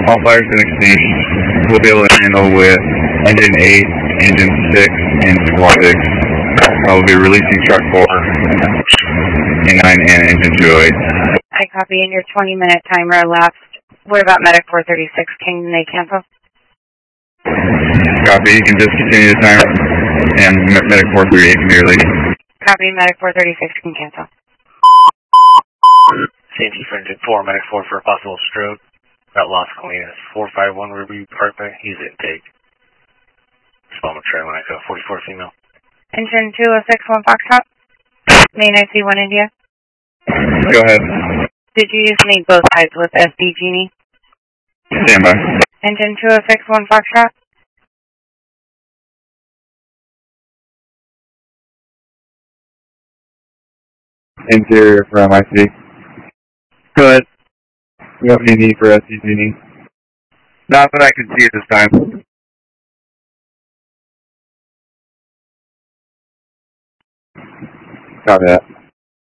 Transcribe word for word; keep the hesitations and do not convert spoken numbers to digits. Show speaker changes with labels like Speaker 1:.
Speaker 1: All fires been extinguished. We'll be able to handle with engine eight, engine six, and six. I will be releasing truck four, A nine, and engine two oh eight.
Speaker 2: I copy, and your twenty minute timer elapsed. What about Medic four thirty-six? Can they cancel?
Speaker 1: Copy. You can just continue the timer, and Medic four thirty-eight can be released.
Speaker 2: Copy. Medic four thirty-six can cancel.
Speaker 3: C N T for engine four, Medic four for a possible stroke. Route loss cleanest. four five one Ruby Parkway. Use intake. Spell trail when I go. forty-four female.
Speaker 2: Engine two oh six, one Foxtrot. Main I C one India.
Speaker 1: Go ahead.
Speaker 2: Did you use need both sides with S D Genie?
Speaker 1: Stand by.
Speaker 2: Engine two oh six, one Foxtrot.
Speaker 1: Interior for M I C. Go ahead. We have any need for S D Genie? Not that I can see at this time. Copy that.